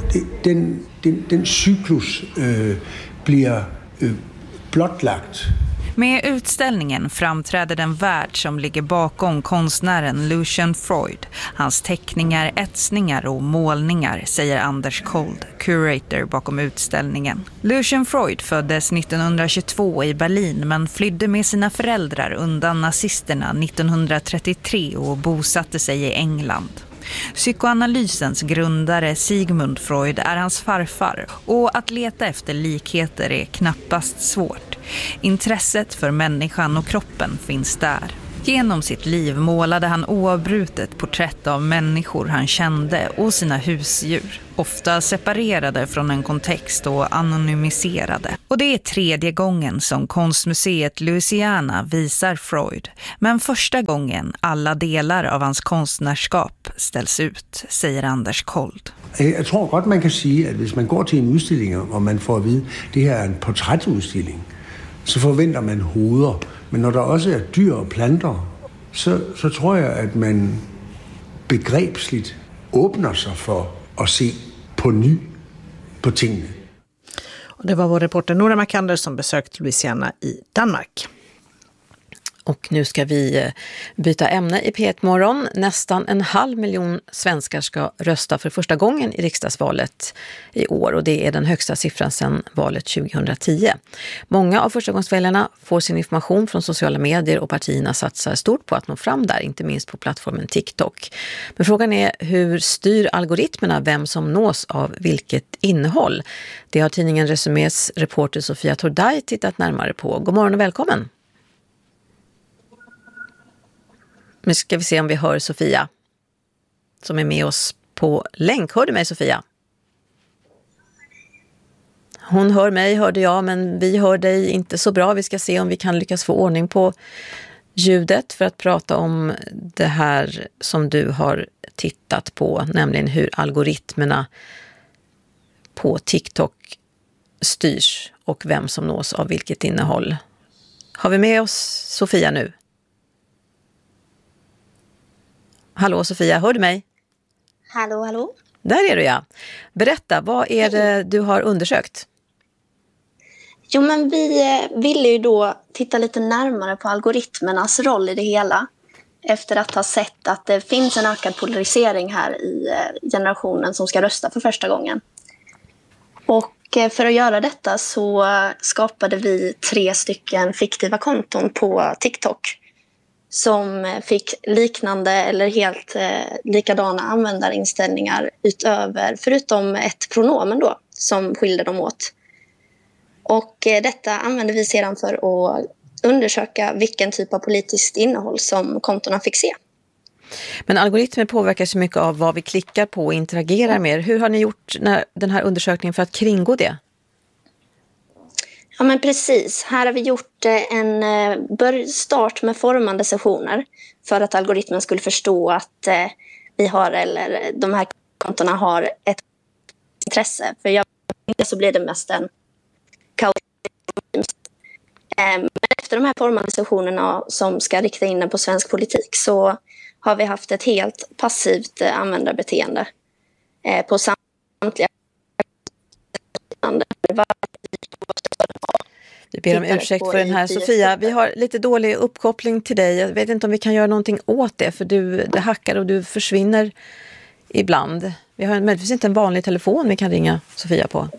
Den, den, den cyklus øh, bliver øh, blotlagt. Med utställningen framträder den värld som ligger bakom konstnären Lucian Freud. Hans teckningar, etsningar och målningar, säger Anders Kold, curator bakom utställningen. Lucian Freud föddes nittonhundratjugotvå i Berlin men flydde med sina föräldrar undan nazisterna nittonhundratrettiotre och bosatte sig i England. Psykoanalysens grundare Sigmund Freud är hans farfar och att leta efter likheter är knappast svårt. Intresset för människan och kroppen finns där. Genom sitt liv målade han oavbrutet porträtt av människor han kände och sina husdjur. Ofta separerade från en kontext och anonymiserade. Och det är tredje gången som konstmuseet Louisiana visar Freud. Men första gången alla delar av hans konstnärskap ställs ut, säger Anders Kold. Jag tror godt man kan säga att om man går till en udstilling och man får att vide att det här är en porträttudstilling, så förväntar man hoveder. Men når der også er dyr og planter, så, så tror jeg, at man begrebsligt åbner sig for at se på ny på tingene. Och det var vår reporter Nora Makander som besökt Louisiana i Danmark. Och nu ska vi byta ämne i P ett Morgon. Nästan en halv miljon svenskar ska rösta för första gången i riksdagsvalet i år. Och det är den högsta siffran sedan valet tjugohundratio. Många av förstagångsväljarna får sin information från sociala medier och partierna satsar stort på att nå fram där, inte minst på plattformen TikTok. Men frågan är, hur styr algoritmerna vem som nås av vilket innehåll? Det har tidningen Resumés reporter Sofia Tordaj tittat närmare på. God morgon och välkommen! Nu ska vi se om vi hör Sofia som är med oss på länk. Hör du mig, Sofia? Hon hör mig, hörde jag, men vi hör dig inte så bra. Vi ska se om vi kan lyckas få ordning på ljudet för att prata om det här som du har tittat på, nämligen hur algoritmerna på TikTok styrs och vem som nås av vilket innehåll. Har vi med oss Sofia nu? Hallå Sofia, hör du mig? Hallå, hallå. Där är du, ja. Berätta, vad är det du har undersökt? Jo, men vi ville ju då titta lite närmare på algoritmernas roll i det hela. Efter att ha sett att det finns en ökad polarisering här i generationen som ska rösta för första gången. Och för att göra detta så skapade vi tre stycken fiktiva konton på TikTok som fick liknande eller helt eh, likadana användarinställningar utöver, förutom ett pronomen då, som skilde dem åt. Och eh, detta använde vi sedan för att undersöka vilken typ av politiskt innehåll som kontona fick se. Men algoritmer påverkas så mycket av vad vi klickar på och interagerar med. Hur har ni gjort när, den här undersökningen för att kringgå det? Ja, men precis. Här har vi gjort en start med formande sessioner för att algoritmen skulle förstå att vi har, eller de här kontona har ett intresse. För jag så blir det mest en kaos. Men efter de här formande sessionerna som ska rikta in den på svensk politik så har vi haft ett helt passivt användarbeteende på samtliga. Vi ber om ursäkt för den här, Sofia. Vi har lite dålig uppkoppling till dig. Jag vet inte om vi kan göra någonting åt det, för du, det hackar och du försvinner ibland. Vi har möjligtvis inte en vanlig telefon vi kan ringa Sofia på.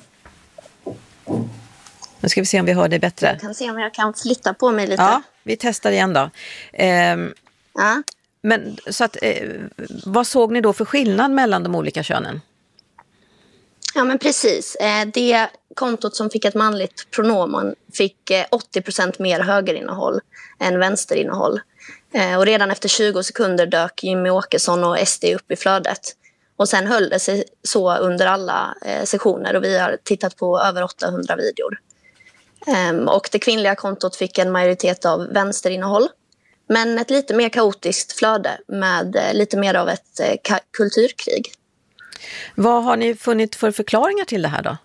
Nu ska vi se om vi hör det bättre. Jag kan se om jag kan flytta på mig lite. Ja, vi testar igen då. Ehm, ja. Men så att, eh, vad såg ni då för skillnad mellan de olika könen? Ja, men precis. Det kontot som fick ett manligt pronomen fick åttio procent mer högerinnehåll än vänsterinnehåll. Och redan efter tjugo sekunder dök Jimmy Åkesson och S D upp i flödet. Och sen höll det sig så under alla sessioner och vi har tittat på över åttahundra videor. Och det kvinnliga kontot fick en majoritet av vänsterinnehåll. Men ett lite mer kaotiskt flöde med lite mer av ett kulturkrig. Vad har ni funnit för förklaringar till det här då?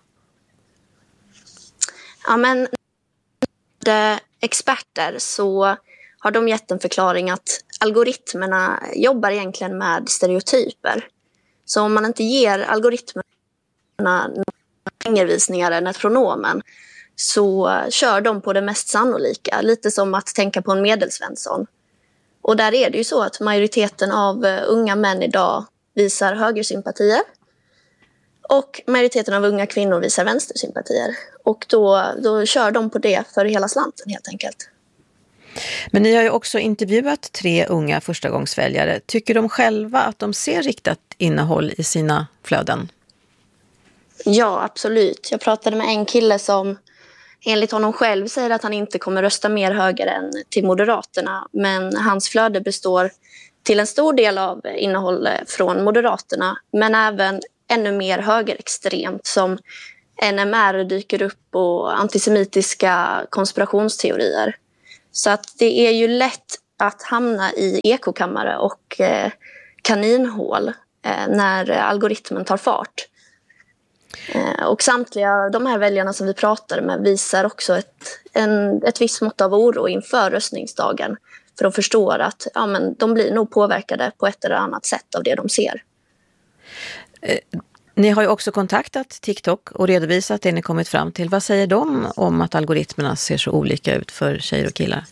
Ja, men de experter så har de gett en förklaring att algoritmerna jobbar egentligen med stereotyper. Så om man inte ger algoritmerna fingervisningar än ett pronomen så kör de på det mest sannolika. Lite som att tänka på en medelsvensson. Och där är det ju så att majoriteten av unga män idag visar högersympatier. Och majoriteten av unga kvinnor visar vänstersympatier. Och då, då kör de på det för hela slanten helt enkelt. Men ni har ju också intervjuat tre unga förstagångsväljare. Tycker de själva att de ser riktat innehåll i sina flöden? Ja, absolut. Jag pratade med en kille som enligt honom själv säger att han inte kommer rösta mer höger än till Moderaterna. Men hans flöde består till en stor del av innehåll från Moderaterna. Men även ännu mer högerextremt som N M R dyker upp och antisemitiska konspirationsteorier. Så att det är ju lätt att hamna i ekokammare och eh, kaninhål eh, när algoritmen tar fart. Eh, och samtliga de här väljarna som vi pratade med visar också ett, en, ett visst mått av oro inför röstningsdagen. För de förstår att ja, men de blir nog påverkade på ett eller annat sätt av det de ser. Eh, ni har ju också kontaktat TikTok och redovisat det ni kommit fram till. Vad säger de om att algoritmerna ser så olika ut för tjejer och killar?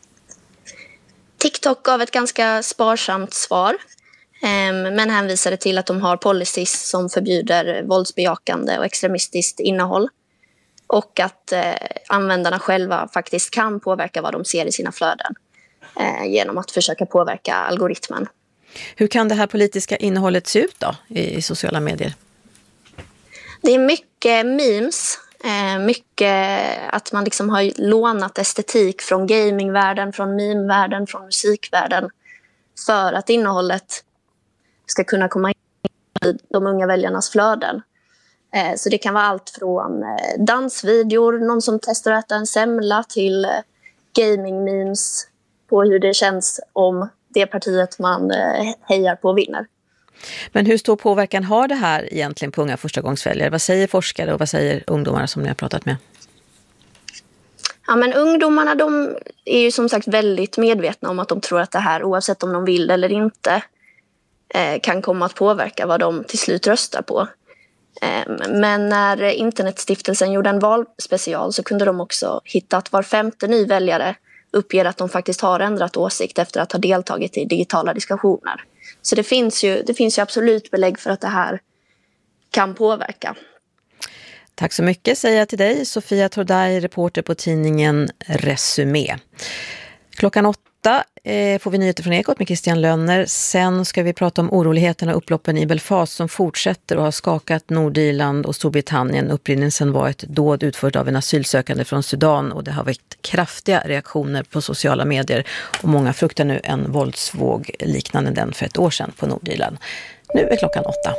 TikTok gav ett ganska sparsamt svar. Men hänvisade till att de har policies som förbjuder våldsbejakande och extremistiskt innehåll. Och att eh, användarna själva faktiskt kan påverka vad de ser i sina flöden. Eh, genom att försöka påverka algoritmen. Hur kan det här politiska innehållet se ut då i, i sociala medier? Det är mycket memes. Eh, mycket att man liksom har lånat estetik från gamingvärlden, från memevärlden, från musikvärlden. För att innehållet ska kunna komma in i de unga väljarnas flöden. Eh, så det kan vara allt från eh, dansvideor, någon som testar att äta en semla, till eh, gaming-memes på hur det känns om det partiet man eh, hejar på vinner. Men hur stor påverkan har det här egentligen på unga förstagångsväljare? Vad säger forskare och vad säger ungdomar som ni har pratat med? Ja, men ungdomarna de är ju som sagt väldigt medvetna om att de tror att det här, oavsett om de vill eller inte, eh, kan komma att påverka vad de till slut röstar på. Eh, men när Internetstiftelsen gjorde en valspecial så kunde de också hitta att var femte ny väljare uppger att de faktiskt har ändrat åsikt efter att ha deltagit i digitala diskussioner. Så det finns ju, det finns ju absolut belägg för att det här kan påverka. Tack så mycket säger jag till dig, Sofia Tordaj, reporter på tidningen Resumé. Klockan åtta eh, får vi nyheter från Ekot med Christian Lönner. Sen ska vi prata om oroligheterna och upploppen i Belfast som fortsätter och har skakat Nordirland och Storbritannien. Upprinnelsen var ett dåd utfört av en asylsökande från Sudan och det har väckt kraftiga reaktioner på sociala medier. Och många fruktar nu en våldsvåg liknande den för ett år sedan på Nordirland. Nu är klockan åtta.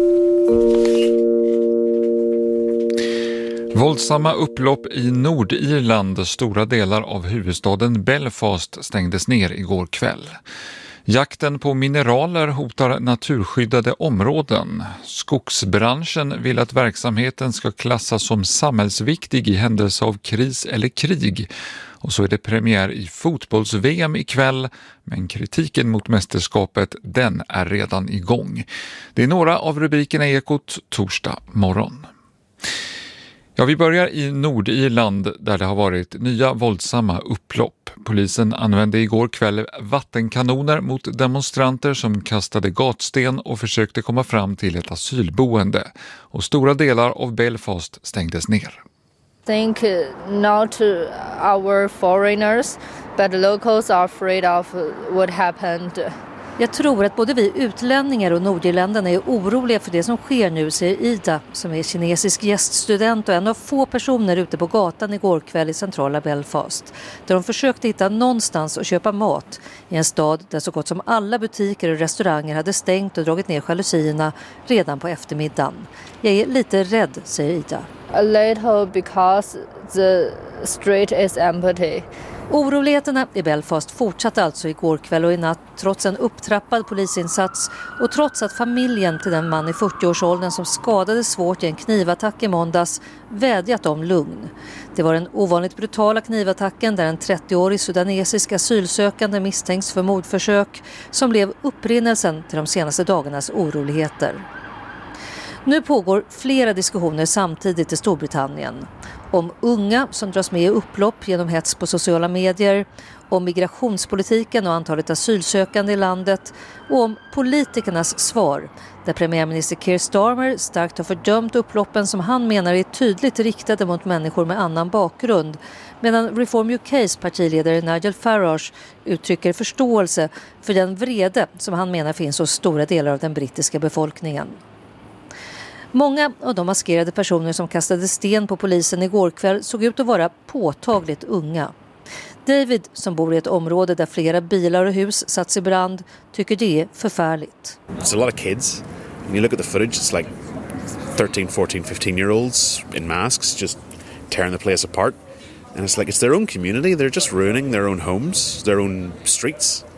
Våldsamma upplopp i Nordirland, stora delar av huvudstaden Belfast stängdes ner igår kväll. Jakten på mineraler hotar naturskyddade områden. Skogsbranschen vill att verksamheten ska klassas som samhällsviktig i händelse av kris eller krig. Och så är det premiär i fotbolls-V M ikväll, men kritiken mot mästerskapet, den är redan igång. Det är några av rubrikerna i Ekot torsdag morgon. Ja, vi börjar i Nordirland där det har varit nya våldsamma upplopp. Polisen använde igår kväll vattenkanoner mot demonstranter som kastade gatsten och försökte komma fram till ett asylboende. Och stora delar av Belfast stängdes ner. I think not our foreigners, but locals are afraid of what happened. Jag tror att både vi utlänningar och nordirländarna är oroliga för det som sker nu, säger Ida, som är kinesisk gäststudent och en av få personer ute på gatan igår kväll i centrala Belfast. Där de försökte hitta någonstans att köpa mat i en stad där så gott som alla butiker och restauranger hade stängt och dragit ner jalusierna redan på eftermiddagen. Jag är lite rädd, säger Ida. A little because the street is empty. Oroligheterna i Belfast fortsatte alltså igår kväll och i natt trots en upptrappad polisinsats och trots att familjen till den man i fyrtioårsåldern som skadades svårt i en knivattack i måndags vädjat om lugn. Det var den ovanligt brutala knivattacken där en trettioårig sudanesisk asylsökande misstänks för mordförsök som blev upprinnelsen till de senaste dagarnas oroligheter. Nu pågår flera diskussioner samtidigt i Storbritannien. Om unga som dras med i upplopp genom hets på sociala medier, om migrationspolitiken och antalet asylsökande i landet och om politikernas svar, där premiärminister Keir Starmer starkt har fördömt upploppen som han menar är tydligt riktade mot människor med annan bakgrund, medan Reform U K:s partiledare Nigel Farage uttrycker förståelse för den vrede som han menar finns hos stora delar av den brittiska befolkningen. Många av de maskerade personer som kastade sten på polisen igår kväll såg ut att vara påtagligt unga. David, som bor i ett område där flera bilar och hus satts i brand, tycker det är förfärligt. It's a lot of kids. When you look at the footage, it's like thirteen, fourteen, fifteen year olds in masks just tearing the place apart. And it's like it's their own community. They're just ruining their own homes, their own streets.